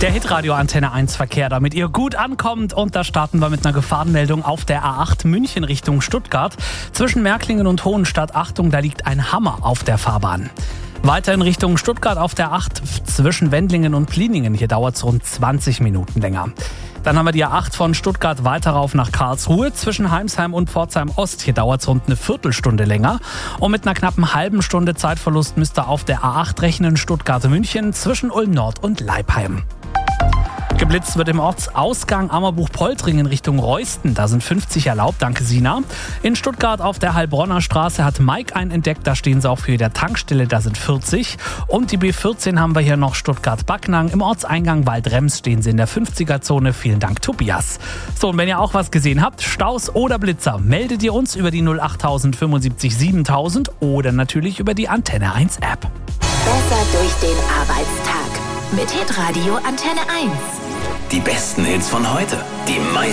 Der Hitradio Antenne 1 Verkehr, damit ihr gut ankommt. Und da starten wir mit einer Gefahrenmeldung auf der A8 München Richtung Stuttgart. Zwischen Märklingen und Hohenstadt, Achtung, da liegt ein Hammer auf der Fahrbahn. Weiter in Richtung Stuttgart auf der 8 zwischen Wendlingen und Pliningen. Hier dauert es rund 20 Minuten länger. Dann haben wir die A8 von Stuttgart weiter rauf nach Karlsruhe. Zwischen Heimsheim und Pforzheim Ost. Hier dauert es rund eine Viertelstunde länger. Und mit einer knappen halben Stunde Zeitverlust müsst ihr auf der A8 rechnen Stuttgart-München zwischen Ulm Nord und Leipheim. Geblitzt wird im Ortsausgang Ammerbuch-Poltring in Richtung Reusten. Da sind 50 erlaubt, danke Sina. In Stuttgart auf der Heilbronner Straße hat Mike einen entdeckt. Da stehen sie auch für der Tankstelle, da sind 40. Und die B14 haben wir hier noch Stuttgart-Backnang. Im Ortseingang Waldrems stehen sie in der 50er-Zone. Vielen Dank, Tobias. So, und wenn ihr auch was gesehen habt, Staus oder Blitzer, meldet ihr uns über die 08000 75 7000 oder natürlich über die Antenne 1 App. Besser durch den Arbeitstag mit Hitradio Antenne 1. Die besten Hits von heute, die meisten